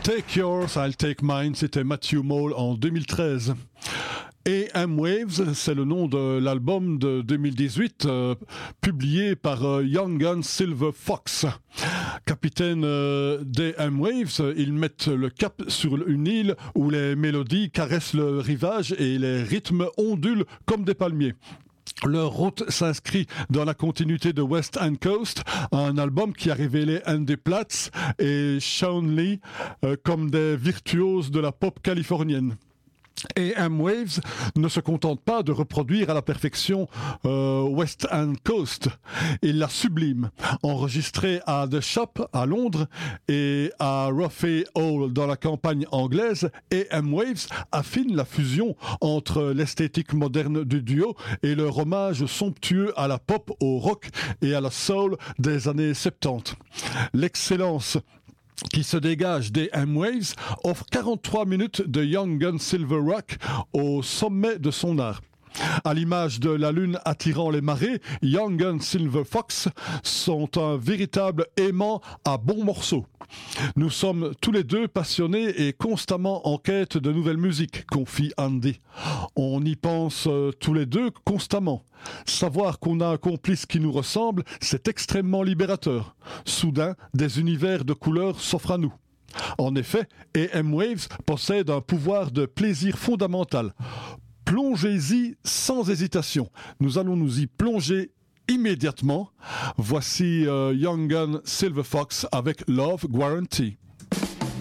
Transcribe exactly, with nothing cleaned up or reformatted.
Take Yours, I'll Take Mine, c'était Matthew Mole en deux mille treize. A M Waves, c'est le nom de l'album de deux mille dix-huit, euh, publié par euh, Young Gun Silver Fox. Capitaine euh, d'A M Waves, ils mettent le cap sur une île où les mélodies caressent le rivage et les rythmes ondulent comme des palmiers. Leur route s'inscrit dans la continuité de West End Coast, un album qui a révélé Andy Platz et Sean Lee euh, comme des virtuoses de la pop californienne. A M Waves ne se contente pas de reproduire à la perfection euh, West End Coast. Il la sublime. Enregistré à The Shop à Londres et à Roughy Hall dans la campagne anglaise, A M Waves affine la fusion entre l'esthétique moderne du duo et leur hommage somptueux à la pop, au rock et à la soul des années soixante-dix. L'excellence qui se dégage des A M Waves offre quarante-trois minutes de Young Gun Silver Rock au sommet de son art. À l'image de la lune attirant les marées, Young Gun Silver Fox sont un véritable aimant à bons morceaux. Nous sommes tous les deux passionnés et constamment en quête de nouvelles musiques, confie Andy. On y pense euh, tous les deux constamment. Savoir qu'on a un complice qui nous ressemble, c'est extrêmement libérateur. Soudain, des univers de couleurs s'offrent à nous. En effet, A M Waves possède un pouvoir de plaisir fondamental. Plongez-y sans hésitation. Nous allons nous y plonger immédiatement. Voici euh, Young Gun Silver Fox avec Love Guarantee.